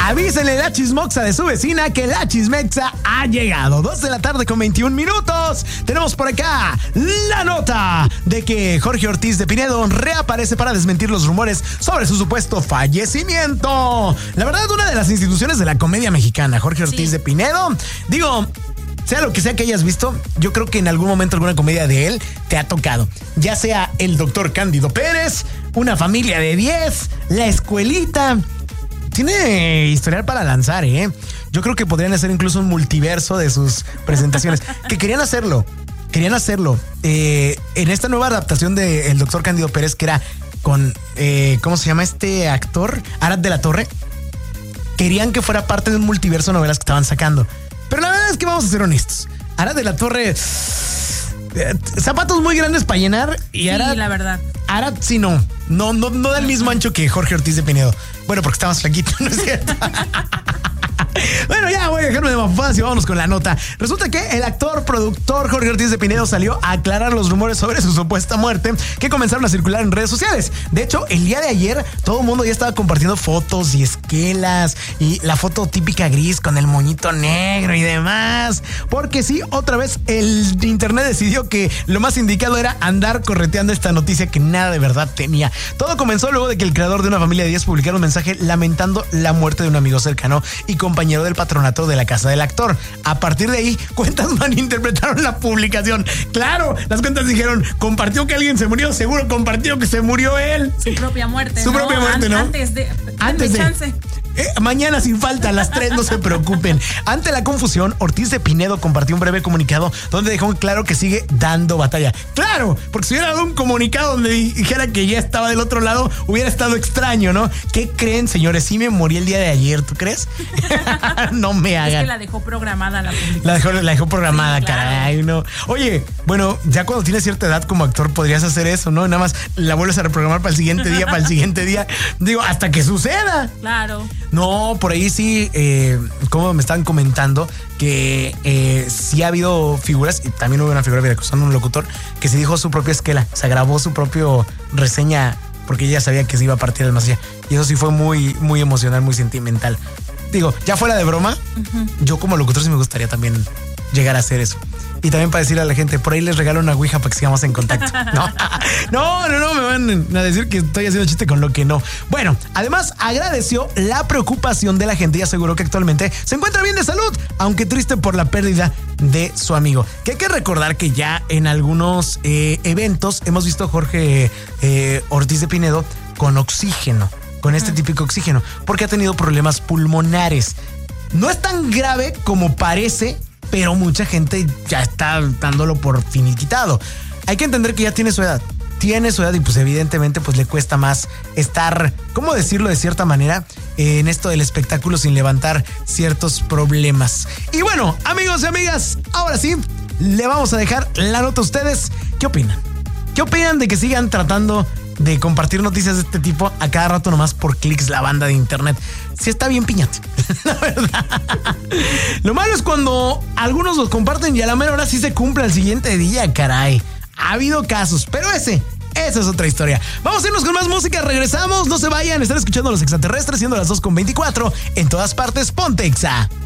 Avísenle la chismoxa de su vecina que la chismexa ha llegado. 2:21 p.m. Tenemos por acá la nota de que Jorge Ortiz de Pinedo reaparece para desmentir los rumores sobre su supuesto fallecimiento. La verdad, una de las instituciones de la comedia mexicana, Jorge Ortiz de Pinedo. Digo, sea lo que sea que hayas visto, yo creo que en algún momento alguna comedia de él te ha tocado. Ya sea El Doctor Cándido Pérez, Una Familia de 10, La Escuelita. Tiene historial para lanzar, ¿eh? Yo creo que podrían hacer incluso un multiverso de sus presentaciones. Que querían hacerlo. En esta nueva adaptación de El Doctor Cándido Pérez, que era con, ¿cómo se llama este actor? Arad de la Torre. Querían que fuera parte de un multiverso de novelas que estaban sacando. Pero la verdad es que vamos a ser honestos. Arad de la Torre, zapatos muy grandes para llenar. Y Arad, sí, la verdad. Arad sí no da el mismo ancho que Jorge Ortiz de Pinedo. Bueno, porque está más flaquito, ¿no es cierto? Bueno, ya voy a dejarme de mafadas y vámonos con la nota. Resulta que el actor, productor Jorge Ortiz de Pinedo salió a aclarar los rumores sobre su supuesta muerte que comenzaron a circular en redes sociales. De hecho, el día de ayer todo el mundo ya estaba compartiendo fotos y esquelas y la foto típica gris con el moñito negro y demás. Porque sí, otra vez el internet decidió que lo más indicado era andar correteando esta noticia que nada de verdad tenía. Todo comenzó luego de que el creador de Una Familia de 10 publicara un mensaje lamentando la muerte de un amigo cercano y compañero del patronato de la casa del actor. A partir de ahí, cuentas malinterpretaron la publicación. Claro, las cuentas dijeron, compartió que alguien se murió, seguro compartió que se murió él. Su propia muerte. Su propia muerte, ¿no? Antes de chance. Mañana sin falta, a las 3, no se preocupen. Ante la confusión, Ortiz de Pinedo compartió un breve comunicado donde dejó claro que sigue dando batalla. ¡Claro! Porque si hubiera dado un comunicado donde dijera que ya estaba del otro lado, hubiera estado extraño, ¿no? ¿Qué creen, señores? Sí me morí el día de ayer, ¿tú crees? No me hagan. Es que la dejó programada la publicación. La dejó programada, sí, claro. Caray, no. Oye, bueno, ya cuando tienes cierta edad como actor podrías hacer eso, ¿no? Nada más la vuelves a reprogramar para el siguiente día, Digo, hasta que suceda. Claro. No, por ahí sí, como me estaban comentando que sí ha habido figuras, y también hubo una figura acusando a un locutor que se dijo su propia esquela, se grabó su propio reseña porque ella sabía que se iba a partir del más allá. Y eso sí fue muy, muy emocional, muy sentimental. Digo, ya fuera de broma, yo como locutor sí me gustaría también llegar a hacer eso. Y también para decirle a la gente, por ahí les regalo una ouija para que sigamos en contacto. No, me van a decir que estoy haciendo chiste con lo que no. Bueno, además agradeció la preocupación de la gente y aseguró que actualmente se encuentra bien de salud, aunque triste por la pérdida de su amigo. Que hay que recordar que ya en algunos eventos hemos visto a Jorge Ortiz de Pinedo con oxígeno, con este típico oxígeno, porque ha tenido problemas pulmonares. No es tan grave como parece, pero mucha gente ya está dándolo por finiquitado. Hay que entender que ya tiene su edad y pues evidentemente pues le cuesta más estar, ¿cómo decirlo de cierta manera? En esto del espectáculo sin levantar ciertos problemas. Y bueno, amigos y amigas, ahora sí, le vamos a dejar la nota a ustedes. ¿Qué opinan? ¿Qué opinan de que sigan tratando de compartir noticias de este tipo a cada rato nomás por clics la banda de internet? Sí está bien piñate, la verdad. Lo malo es cuando algunos los comparten y a la mera hora sí se cumple al siguiente día, caray. Ha habido casos, pero esa es otra historia. Vamos a irnos con más música, regresamos, no se vayan, están escuchando a Los Extraterrestres siendo las 2:24 en todas partes, ponte Exa.